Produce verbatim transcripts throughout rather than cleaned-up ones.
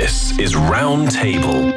This is Roundtable.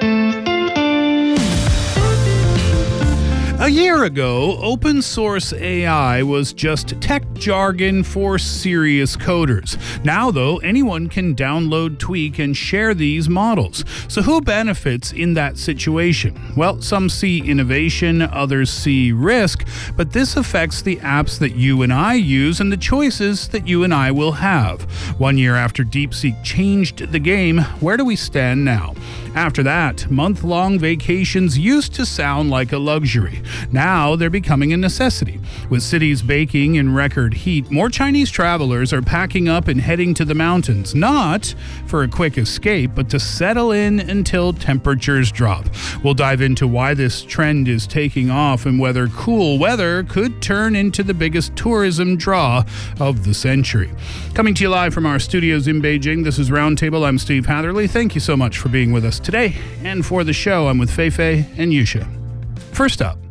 A year ago, open source A I was just tech jargon for serious coders. Now, though, anyone can download, tweak, and share these models. So who benefits in that situation? Well, some see innovation, others see risk, but this affects the apps that you and I use and the choices that you and I will have. One year after DeepSeek changed the game, where do we stand now? After that, month-long vacations used to sound like a luxury. Now they're becoming a necessity. With cities baking in record heat, more Chinese travelers are packing up and heading to the mountains, not for a quick escape, but to settle in until temperatures drop. We'll dive into why this trend is taking off and whether cool weather could turn into the biggest tourism draw of the century. Coming to you live from our studios in Beijing, this is Roundtable. I'm Steve Hatherley. Thank you so much for being with us today. And for the show, I'm with Feifei and Yusha. First up,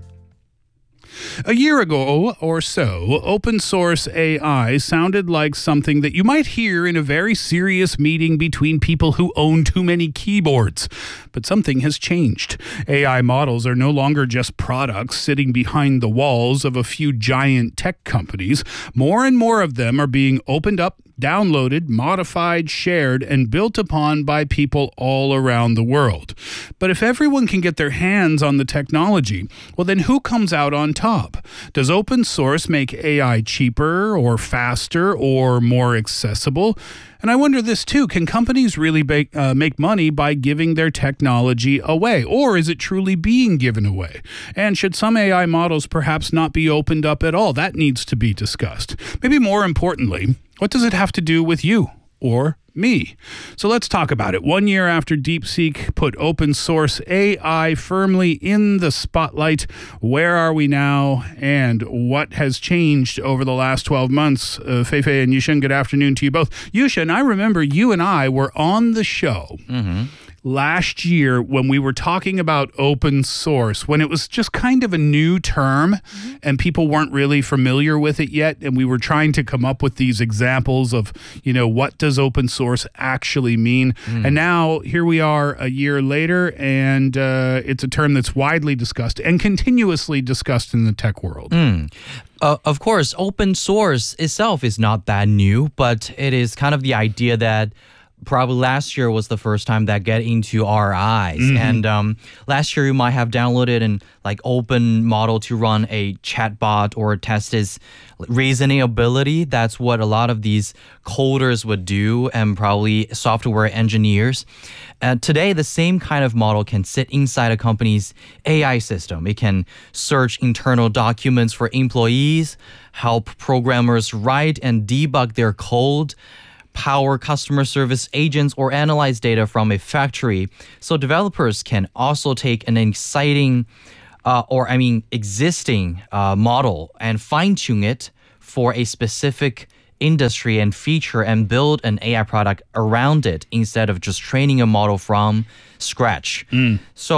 a year ago or so, open source A I sounded like something that you might hear in a very serious meeting between people who own too many keyboards. But something has changed. A I models are no longer just products sitting behind the walls of a few giant tech companies. More and more of them are being opened up, downloaded, modified, shared, and built upon by people all around the world. But if everyone can get their hands on the technology, well, then who comes out on top? Does open source make A I cheaper or faster or more accessible? And I wonder this too, can companies really make, uh, make money by giving their technology away? Or is it truly being given away? And should some A I models perhaps not be opened up at all? That needs to be discussed. Maybe more importantly, what does it have to do with you or me? So let's talk about it. One year after DeepSeek put open source A I firmly in the spotlight, where are we now and what has changed over the last twelve months? Uh, Feifei and Yushin, good afternoon to you both. Yushin, I remember you and I were on the show mm-hmm. last year when we were talking about open source, when it was just kind of a new term mm-hmm. and people weren't really familiar with it yet. And we were trying to come up with these examples of, you know, what does open source actually mean? Mm. And now here we are a year later, and uh, it's a term that's widely discussed and continuously discussed in the tech world. Mm. Uh, of course, open source itself is not that new, but it is kind of the idea that probably last year was the first time that get into our eyes. Mm-hmm. And um, last year you might have downloaded an like open model to run a chatbot or test its reasoning ability. That's what a lot of these coders would do, and probably software engineers. And today, the same kind of model can sit inside a company's A I system. It can search internal documents for employees, help programmers write and debug their code, power customer service agents, or analyze data from a factory. So developers can also take an exciting uh, or I mean existing uh, model and fine-tune it for a specific industry and feature and build an A I product around it instead of just training a model from scratch. Mm. So